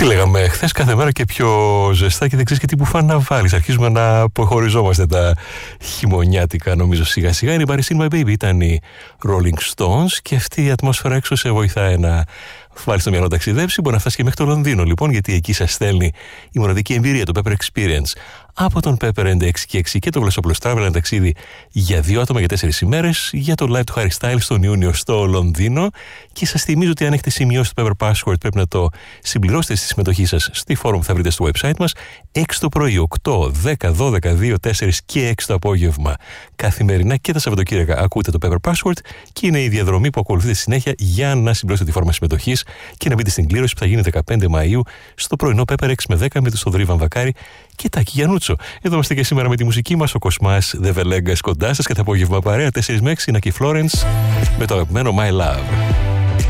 λέγαμε χθες, κάθε μέρα και πιο ζεστά και δεν ξέρεις και τι μπουφάν να βάλεις. Αρχίζουμε να αποχωριζόμαστε τα χειμωνιάτικα, νομίζω, σιγά σιγά. Είναι η Paris in My Baby, ήταν οι Rolling Stones και αυτή η ατμόσφαιρα έξω σε βοηθάει να βάλεις το μυαλό να ταξιδέψει. Μπορεί να φτάσει και μέχρι το Λονδίνο, λοιπόν, γιατί εκεί σας στέλνει η μοναδική εμπειρία, το Pepper Experience. Από τον Pepper 666 και το Glossopolis Travel, ένα ταξίδι για 2 άτομα για 4 ημέρες για το live του Harry Styles τον Ιούνιο στο Λονδίνο. Και σας θυμίζω ότι αν έχετε σημειώσει το Pepper Password πρέπει να το συμπληρώσετε στη συμμετοχή σας στη φόρουμ που θα βρείτε στο website μας. 6 το πρωί, 8, 10, 12, 2, 4 και 6 το απόγευμα καθημερινά και τα Σαββατοκύριακα ακούτε το Pepper Password και είναι η διαδρομή που ακολουθείτε συνέχεια για να συμπληρώσετε τη φόρμα συμμετοχής και να μπείτε στην κλήρωση που θα γίνει 15 Μαΐου στο πρωινό Pepper 6 με 10 με τον Θοδωρή Βαμβακάρη και Τάκη Γιαννούτσο. Εδώ είμαστε και σήμερα με τη μουσική μας, ο Κοσμάς The Velegas κοντά σας και το απόγευμα παρέα 4 με 6 είναι και η Florence με το αγαπημένο My Love.